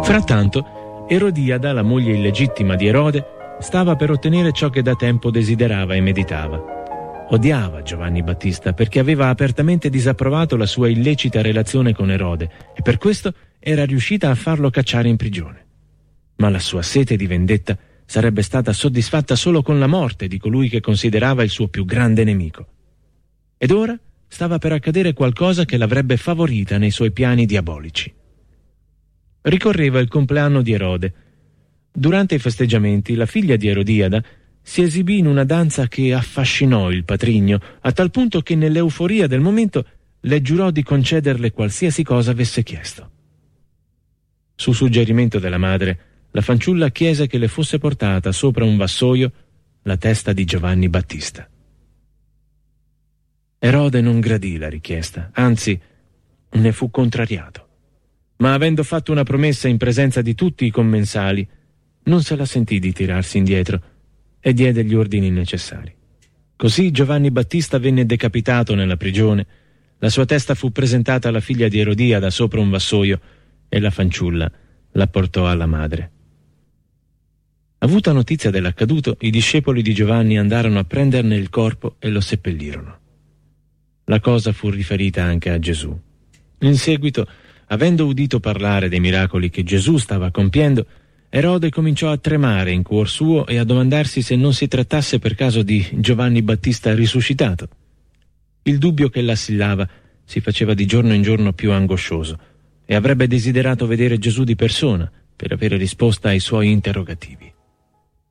Frattanto, Erodiada, la moglie illegittima di Erode, stava per ottenere ciò che da tempo desiderava e meditava. Odiava Giovanni Battista perché aveva apertamente disapprovato la sua illecita relazione con Erode e per questo era riuscita a farlo cacciare in prigione. Ma la sua sete di vendetta sarebbe stata soddisfatta solo con la morte di colui che considerava il suo più grande nemico. Ed ora stava per accadere qualcosa che l'avrebbe favorita nei suoi piani diabolici. Ricorreva il compleanno di Erode. Durante i festeggiamenti, la figlia di Erodiada si esibì in una danza che affascinò il patrigno, a tal punto che nell'euforia del momento le giurò di concederle qualsiasi cosa avesse chiesto. Su suggerimento della madre, la fanciulla chiese che le fosse portata sopra un vassoio la testa di Giovanni Battista. Erode non gradì la richiesta, anzi ne fu contrariato. Ma avendo fatto una promessa in presenza di tutti i commensali, non se la sentì di tirarsi indietro e diede gli ordini necessari. Così Giovanni Battista venne decapitato nella prigione, la sua testa fu presentata alla figlia di Erodiada sopra un vassoio e la fanciulla la portò alla madre. Avuta notizia dell'accaduto, i discepoli di Giovanni andarono a prenderne il corpo e lo seppellirono. La cosa fu riferita anche a Gesù. In seguito, avendo udito parlare dei miracoli che Gesù stava compiendo, Erode cominciò a tremare in cuor suo e a domandarsi se non si trattasse per caso di Giovanni Battista risuscitato. Il dubbio che l'assillava si faceva di giorno in giorno più angoscioso e avrebbe desiderato vedere Gesù di persona per avere risposta ai suoi interrogativi.